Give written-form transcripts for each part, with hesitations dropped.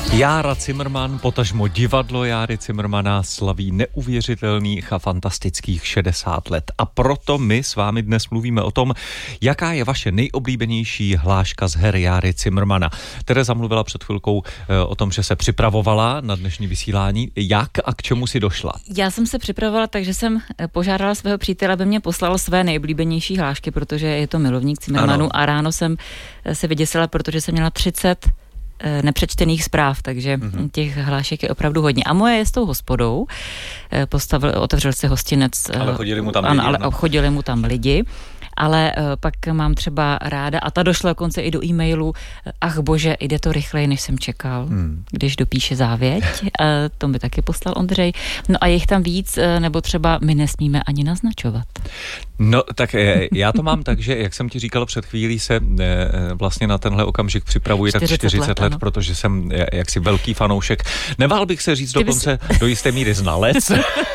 Jára Cimrman, potažmo divadlo Járy Cimrmana slaví neuvěřitelných a fantastických 60 let. A proto my s vámi dnes mluvíme o tom, jaká je vaše nejoblíbenější hláška z her Járy Cimrmana. Tereza mluvila před chvilkou o tom, že se připravovala na dnešní vysílání. Jak a k čemu si došla? Já jsem se připravovala, takže jsem požádala svého přítele, aby mě poslal své nejoblíbenější hlášky, protože je to milovník Cimrmanů. A ráno jsem se vyděsila, protože jsem měla 30 nepřečtených zpráv, takže těch hlášek je opravdu hodně. A moje je s tou hospodou. Otevřel se hostinec. Ale chodili mu tam lidi. Ano, ale chodili mu tam lidi. Ale pak mám třeba ráda, a ta došla dokonce i do e-mailu, ach bože, jde to rychleji, než jsem čekal, když dopíše závěť. To mi taky poslal Ondřej. No a je jich tam víc, nebo třeba my nesmíme ani naznačovat. No, tak já to mám tak, že, jak jsem ti říkal před chvílí, se vlastně na tenhle okamžik připravuji tak 40 let, protože jsem jaksi velký fanoušek. Nevál bych se říct dokonce do jisté míry znalec.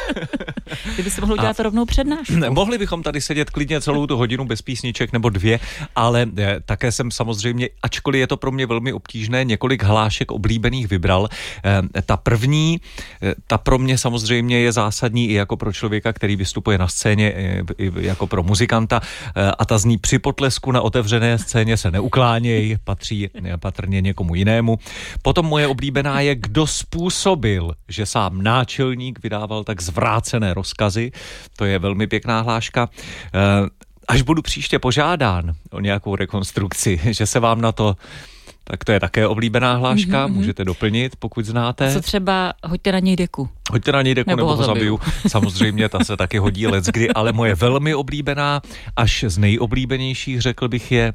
Ty bys mohl udělat rovnou přednášku. Mohli bychom tady sedět klidně celou tu hodinu bez písniček nebo dvě, ale také jsem samozřejmě, ačkoliv je to pro mě velmi obtížné, několik hlášek oblíbených vybral. Ta první, ta pro mě samozřejmě je zásadní i jako pro člověka, který vystupuje na scéně, i jako pro muzikanta, a ta zní: při potlesku na otevřené scéně se neukláněj, patří patrně někomu jinému. Potom moje oblíbená je: kdo způsobil, že sám náčelník vydával tak zvrácené rozkazy. To je velmi pěkná hláška. Až budu příště požádán o nějakou rekonstrukci, že se vám na to, tak to je také oblíbená hláška, můžete doplnit, pokud znáte. Co třeba hoďte na něj deku. Hoďte na něj deku nebo ho zabiju. Samozřejmě, ta se taky hodí leckdy, ale moje velmi oblíbená, až z nejoblíbenějších, řekl bych, je: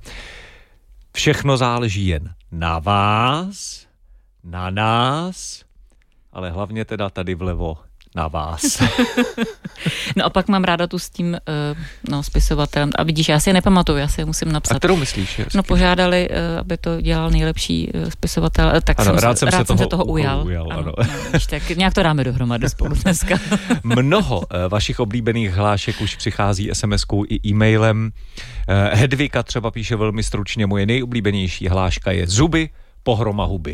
všechno záleží jen na vás, na nás, ale hlavně teda tady vlevo na vás. No a pak mám ráda tu s tím spisovatelem. A vidíš, já si je nepamatuju, já si je musím napsat. A kterou myslíš? No požádali, aby to dělal nejlepší spisovatel, tak ano, rád jsem se toho ujal. Ano. Víš, tak nějak to dáme dohromady spolu dneska. Mnoho vašich oblíbených hlášek už přichází SMS-kou i e-mailem. Hedvika třeba píše velmi stručně: moje nejoblíbenější hláška je: zuby, pohroma huby.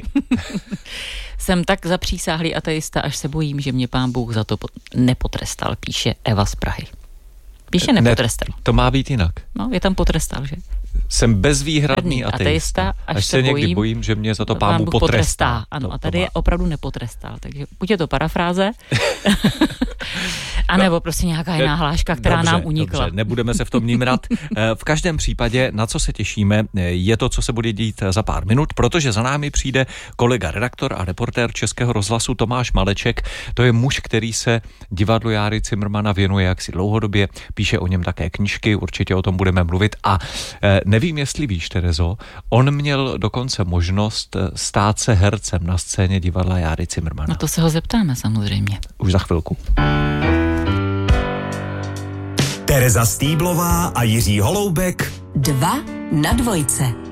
Jsem tak zapřísáhlý ateista, až se bojím, že mě Pán Bůh za to nepotrestal, píše Eva z Prahy. Píše nepotrestal. Ne, to má být jinak. No, je tam potrestal, že? Jsem bezvýhradný ateista, až se někdy bojím, že mě za to Pán Bůh potrestá. Ano, a tady je opravdu nepotrestal, takže buď je to parafráze, anebo prostě nějaká jiná hláška, která nám unikla. Dobře, nebudeme se v tom nímrat. V každém případě, na co se těšíme, je to, co se bude dít za pár minut, protože za námi přijde kolega, redaktor a reportér Českého rozhlasu Tomáš Maleček. To je muž, který se divadlu Járy Cimrmana věnuje jaksi dlouhodobě, píše o něm také knížky, určitě o tom budeme mluvit. A nevím, jestli víš, Terezo, on měl dokonce možnost stát se hercem na scéně divadla Járy Cimrmana. No to se ho zeptáme samozřejmě. Už za chvilku. Tereza Stýblová a Jiří Holoubek. 2 na 2.